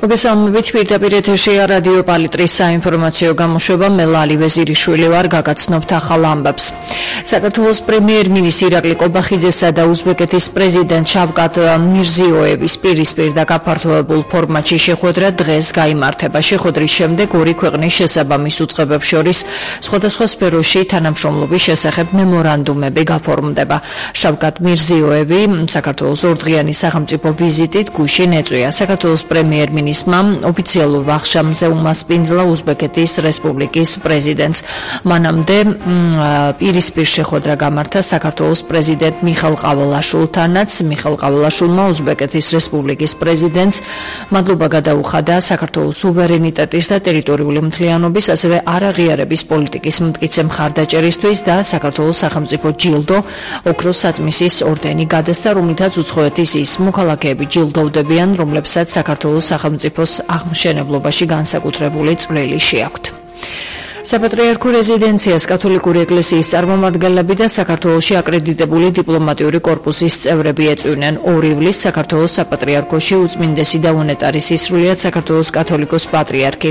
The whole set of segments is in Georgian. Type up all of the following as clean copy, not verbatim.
მოგესალმებით პირდაპირ ეთერში რადიო პალიტრის საინფორმაციო გამოშვება მე ლალი ვეზირიშვილი ვარ გაგაცნობთ ახალ ამბებს. საქართველოს პრემიერ-მინისტრი ირაკლი კობახიძესა და უზბეკეთის პრეზიდენტ შავკატ მირზიოევის პირისპირ და გაფართოებულ ფორმატში შეხვედრა დღეს გაიმართება. შეხვედრის შემდეგ ორი ქვეყნის შესაბამის უწყებებს შორის სხვადასხვა სფეროში თანამშრომლობის შესახებ მემორანდუმები გაფორმდება. შავკატ მირზიოევი საქართველოს ორდღიანი სახელმწიფო ვიზიტით გუშინ ეწვია. საქართველოს პრემიერ-მინისტრმა ოფიციალურ ვახშამზე უმასპინძლა უზბეკეთის რესპუბლიკის პრეზიდენტს. მანამდე პირისპირ შეხვედრა გამართა საქართველოს პრეზიდენტ მიხეილ ყავალაშვილთანაც. მიხეილ ყავალაშვილმა უზბეკეთის რესპუბლიკის პრეზიდენტს მადლობა გადაუხადა საქართველოს სუვერენიტეტის და ტერიტორიული მთლიანობის, ასევე არაღიარების პოლიტიკის მტკიცე მხარდაჭერისთვის და საქართველოს სახელმწიფო ჯილდო ოქროს საწმისის ორდენი გადასცა, რომლითაც უცხოეთის ის მოქალაქეები ჯილდოვდებიან, რომლებსაც საქართველოს სახელმწიფოს აღმშენებლობაში განსაკუთრებული წვლილი შეაქვთ. საპატრიარქო რეზიდენციას კათოლიკური ეკლესიის წარმომადგენლები და საქართველოში აკრედიტებული დიპლომატიური კორპუსის წევრები ეწვივნენ. 2 ივლისს საქართველოს საპატრიარქოში უწმინდესი და უნეტარი სისრულიად საქართველოს კათოლიკოს პატრიარქი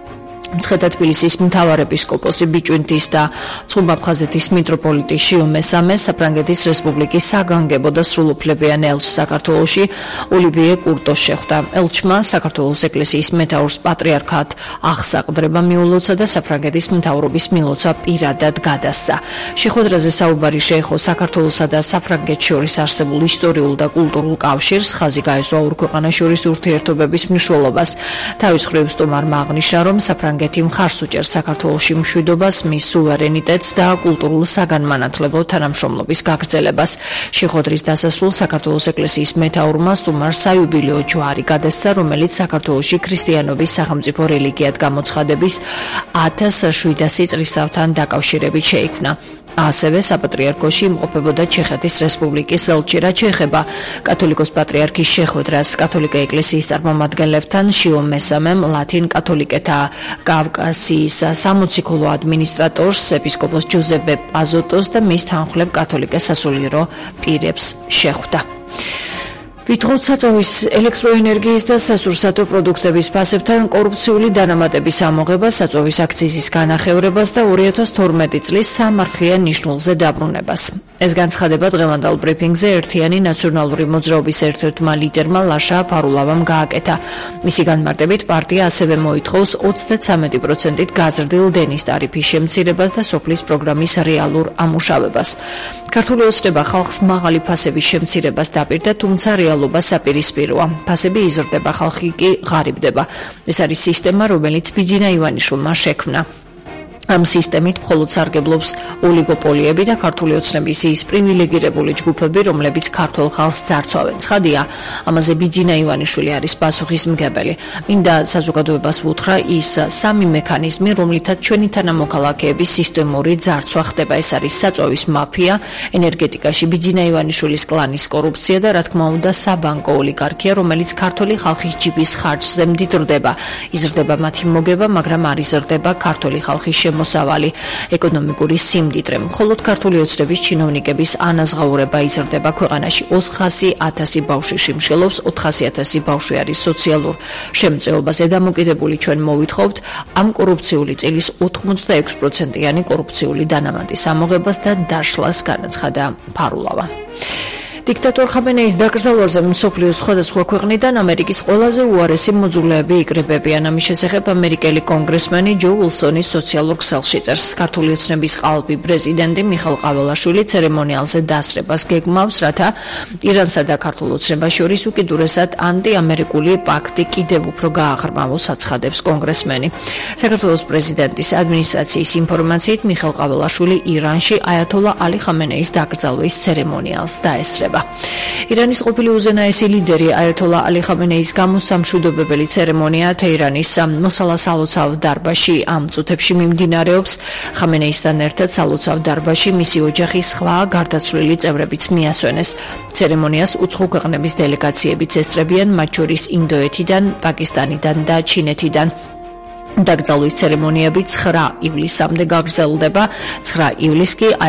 მცხეთა თბილისის მთავარეპისკოპოსი ბიჭვინთის და ცხუმ-აფხაზეთის მიტროპოლიტი შიო მესამე, საფრანგეთის რესპუბლიკის საგანგებო და სრულუფლებიან ელჩს საქართველოში ოლივიე კურტოს შეხვდა. ელჩმა საქართველოს ეკლესიის მეთაურს პატრიარქად აღსაყდრება მიულოცა და საფრანგეთის მთავრობის მილოცა პირადად გადასცა. შეხვედრაზე საუბარი შეეხო საქართველოსა და საფრანგეთს შორის არსებულ ისტორიულ და კულტურულ კავშირს, ხაზი გაესვა ორ ქვეყანას შორის ურთიერთობების მნიშვნელობას. თავის მხრივ სტუმარმა აღნიშნა, რომ საფრანგეთი მხარს უჭერს საქართველოში მშვიდობას, მის სუვერენიტეტს და კულტურულ საგანმანათლებლო თანამშრომლობის გაგრძელებას. შეხვედრის დასასრულს საქართველოს ეკლესიის მეთაურმა სტუმარს საიუბილეო ჯვარი გადასცა, რომელიც საქართველოში ქრისტიანობის სახელმწიფო რელიგიად გამოცხადების 1700 წლისთავთან დაკავშირებით შეიქმნა. ასევე საპატრიარქოში იმყოფებოდა ჩეხეთის რესპუბლიკის ელჩი, რაც შეეხება კათოლიკოს პატრიარქის შეხვედრას კათოლიკე ეკლესიის წარმომადგენლებთან. შიო მესამემ ლათინ კათოლიკეთა კავკასიის სამოციქულო ადმინისტრატორს ეპისკოპოს ჯოზეპე პაზოტოს და მის თანმხლებ კათოლიკე სასულიერო პირებს შეხვდა. ვითხოვთ საწვავის ელექტროენერგიის და სასურსათო პროდუქტების ფასებთან კორუფციული დანამატების ამოღებას, საწვავის აქციზის განახევრებას და 2012 წლის სამართლიან ნიშნულზე დაბრუნებას. ეს განცხადება დღევანდელ ბრიფინგზე ერთიანი ნაციონალური მოძრაობის ერთ-ერთმა ლიდერმა ლაშა ფარულავამ გააკეთა. მისი განმარტებით პარტია ასევე მოითხოვს 33%-ით გაზრდილ დენის ტარიფის შემცირებას და სოფლის პროგრამის რეალურ ამუშავებას. ქართული ოცნება ხალხს მაღალი ფასების შემცირებას დაპირდა, თუმცა რეალობა საპირისპიროა. ფასები იზრდება, ხალხი კი ღარიბდება. ეს არის სისტემა, რომელიც ბიძინა ივანიშვილმა შექმნა. ამ სისტემით მხოლოდ სარგებლობს ოლიგოპოლიები და ქართული ოცნების ის პრივილეგირებული ჯგუფები, რომლებიც ქართულ ხალხს ძარცვავენ. ცხადია, ამაზე ბიძინა ივანიშვილი არის პასუხისმგებელი. მინდა საზოგადოებას ვუთხრა ის სამი მექანიზმი, რომლითაც ჩვენი თანამოქალაქეების სისტემური ძარცვა ხდება. ეს არის საწვავის მაფია, ენერგეტიკაში ბიძინა ივანიშვილის კლანის კორუფცია და რა თქმა უნდა საბანკო ოლიგარქია, რომელიც ქართული ხალხის ჯიბის ხარჯზე მდიდრდება. იზრდება მათი მოგება, მაგრამ არ იზრდება ქართული ხალხის მოსავალი ეკონომიკური სიმდიდრე. მხოლოდ ქართული ოცნების ჩინოვნიკების ანაზღაურება იზრდება. ქვეყანაში 400,000 ბავშვი შიმშილობს, 400,000 ბავშვი არის სოციალურ შემწეობაზე დამოკიდებული. ჩვენ მოვითხოვთ ამ კორუფციული წილის 86%-იანი კორუფციული დანამატის ამოღებას და დაშლას, განაცხადა ფარულავა. დიქტატორ ხამენეის დაკრძალვაზე მსოფლიოს სხვადასხვა ქვეყნიდან ამერიკის ყველაზე უარესი მოძულეები იკრიბებიან. ამის შესახებ ამერიკელი კონგრესმენი ჯო უილსონის სოციალურ ქსელში წერს. ქართული ოცნების ყალბი პრეზიდენტი მიხეილ ყავალაშვილი ცერემონიალზე დასწრებას გეგმავს, რათა ირანსა და ქართულ ოცნებას შორის უკიდურესად ანტიამერიკული პაქტი კიდევ უფრო გააღრმავოს, აცხადებს კონგრესმენი. საქართველოს პრეზიდენტის ადმინისტრაციის ინფორმაციით მიხეილ ყავალაშვილი ირანში აიათოლა ალი ხამენეის დაკრძალვის ცერემონიალს დაესწრება. ირანის ყოფილი უზენაესი ლიდერი აიათოლა ალი ხამენეის გამოსამშვიდობებელი ცერემონია თეირანის მოსალა სალოცავ დარბაზში ამ წუთებში მიმდინარეობს. ხამენეისთან ერთად სალოცავ დარბაზში მისი ოჯახის სხვა გარდაცვლილი წევრებიც მიასვენეს. ცერემონიას უცხო ქვეყნების დელეგაციებიც ესწრებიან, მათ შორის ინდოეთიდან, პაკისტანიდან და ჩინეთიდან. დაკრძალვის ცერემონიები 9 ივლისამდე გაგრძელდება. 9 ივლისს კი